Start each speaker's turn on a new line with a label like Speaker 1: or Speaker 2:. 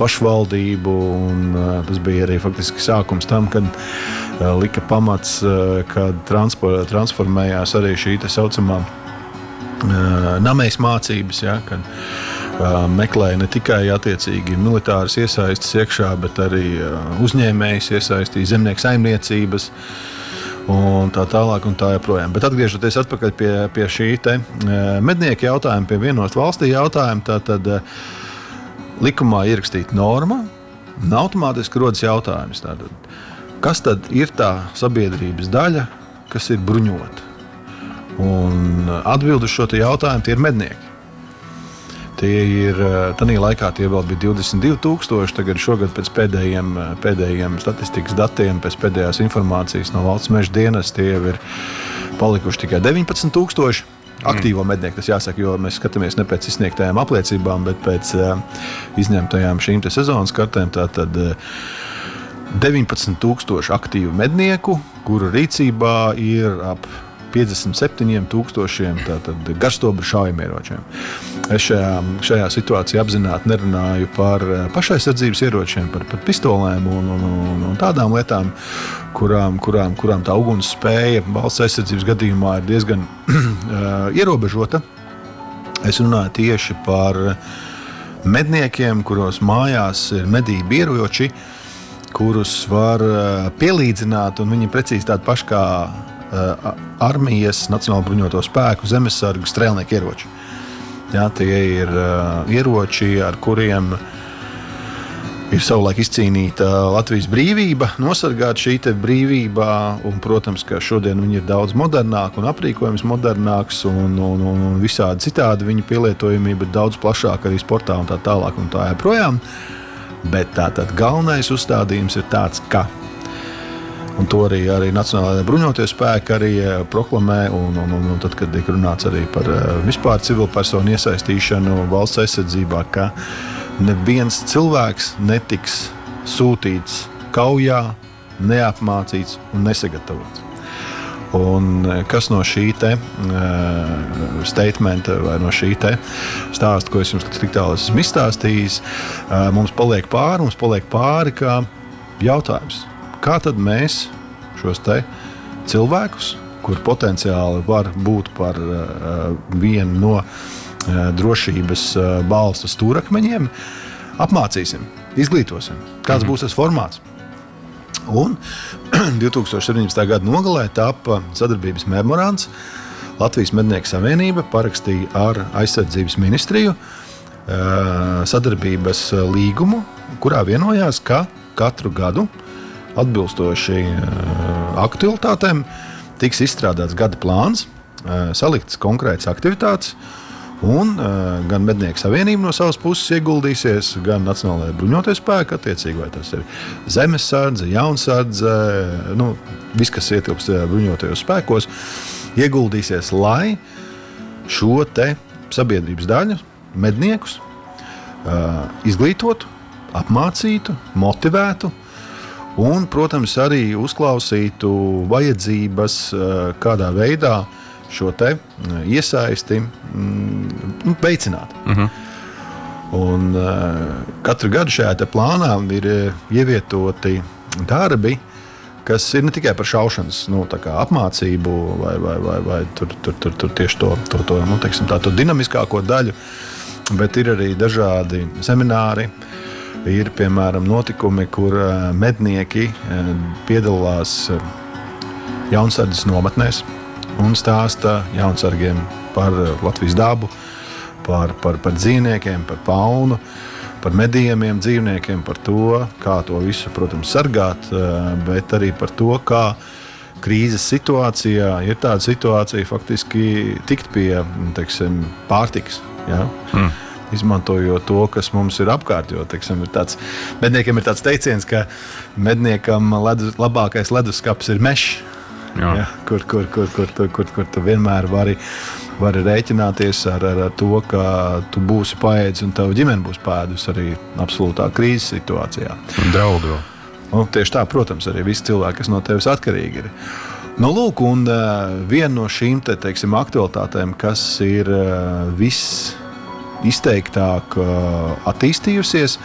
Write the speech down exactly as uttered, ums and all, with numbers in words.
Speaker 1: pašvaldību, un tas bija arī faktiski sākums tam, kad lika pamats, kad transformējās arī šī tā saucamā namējas mācības, ja, kad meklēja ne tikai attiecīgi militāras iesaistes iekšā, bet arī uzņēmējs iesaistīja zemnieku saimniecības un tā tālāk un tā joprojām. Bet atgriežoties atpakaļ pie, pie šī te mednieku jautājuma, pie vienot valstī jautājuma, tā tad likumā ierakstīta norma, un automātiski rodas jautājums. Tātad, kas tad ir tā sabiedrības daļa, kas ir bruņota? Un atbild uz šo te jautājumu tie ir mednieki. Tie ir, tanī laikā tie vēl bija divdesmit divi tūkstoši, tagad šogad pēc pēdējiem, pēdējiem statistikas datiem, pēc pēdējās informācijas no valsts meža dienas, tie ir palikuši tikai deviņpadsmit tūkstoši aktīvo mednieku, tas jāsaka, jo mēs skatāmies ne pēc izsniegtajām apliecībām, bet pēc uh, izņemtajām šīm te sezonas kartēm, tātad uh, deviņpadsmit tūkstoši aktīvu mednieku, kuru rīcībā ir ap piecdesmit septiņiem tūkstošiem garstobru šaujamieročiem. Es šajā, šajā situācijā apzināti nerunāju par pašaizsardzības ieročiem, par, par pistolēm un, un, un, un tādām lietām, kurām, kurām, kurām tā uguns spēja valsts aizsardzības gadījumā ir diezgan ierobežota. Es runāju tieši par medniekiem, kuros mājās ir medību ieroči, kurus var pielīdzināt, un viņi precīzi tādi paši kā armijas, Nacionālo bruņoto spēku, zemesargu, strēlnieku ieroči. Jā, tie ir uh, ieroči, ar kuriem ir savulaik izcīnīta Latvijas brīvība, nosargāt šī te brīvība, un, protams, ka šodien viņi ir daudz modernāki un aprīkojums modernāks, un, un, un visādi citādi viņu pielietojamība ir daudz plašāka arī sportā un tā tālāk un tā joprojām. Bet tātad galvenais uzstādījums ir tāds, ka un to arī, arī Nacionālajā bruņotie spēki arī proklamē, un, un, un, un tad, kad tiek runāts arī par vispār civilpersonu iesaistīšanu valsts aizsardzībā, ka neviens cilvēks netiks sūtīts kaujā, neapmācīts un nesagatavots. Un kas no šī te uh, statementa vai no šī te stāsta, ko es jums tik tālu esmu izstāstījis, uh, mums paliek pāri, mums paliek pāri kā jautājums. Kā tad mēs šos te cilvēkus, kur potenciāli var būt par uh, vienu no uh, drošības uh, balsta stūrakmeņiem, apmācīsim, izglītosim? Kāds mm-hmm. būs tas formāts? Un divi tūkstoši septiņpadsmitā gada nogalē tapa sadarbības memorands. Latvijas Mednieku savienība parakstīja ar aizsardzības ministriju uh, sadarbības līgumu, kurā vienojās, ka katru gadu atbilstoši aktualitātēm tiks izstrādāts gada plāns, saliktas konkrētas aktivitātes, un gan Mednieku savienība no savas puses ieguldīsies, gan Nacionālajā bruņotie spēki, attiecīgi, vai tas ir zemesardze, jaunsardze, nu, viss, kas ietilpst bruņotajos spēkos, ieguldīsies, lai šo te sabiedrības daļu, medniekus, izglītotu, apmācītu, motivētu, un, protams, arī uzklausītu vajadzības kādā veidā šo te iesaisti mm, veicināt. Uh-huh. Un katru gadu šajā te plānā ir ievietoti darbi, kas ir ne tikai par šaušanas nu, tā kā apmācību vai, vai, vai, vai tur, tur, tur, tur tieši to, to, to, nu, teiksim, tā, to dinamiskāko daļu, bet ir arī dažādi semināri. Ir, piemēram, notikumi, kur mednieki piedalās jaunsardzes nometnēs un stāsta jaunsargiem par Latvijas dabu, par, par, par dzīvniekiem, par faunu, par medījumiem dzīvniekiem, par to, kā to visu, protams, sargāt, bet arī par to, kā krīzes situācijā ir tāda situācija faktiski tikt pie, teiksim, pārtikas. Ja? Mm. Izmantojot to, kas mums ir apkārt, jo, teiksim, ir tāds, medniekiem ir tāds teiciens, ka medniekam ledus, labākais leduskapis ir mežs, ja, kur, kur, kur, kur, kur, kur, kur tu vienmēr vari, vari rēķināties ar, ar, ar to, ka tu būsi paēdis un tavu ģimeni būs paēdus arī absolūtā krīzes situācijā.
Speaker 2: Un draugu.
Speaker 1: Un tieši tā, protams, arī visi cilvēki, kas no tevis atkarīgi ir. Nu, lūk, un uh, viena no šīm te, teiksim, aktualitātēm, kas ir uh, viss izteiktāk attīstījusies,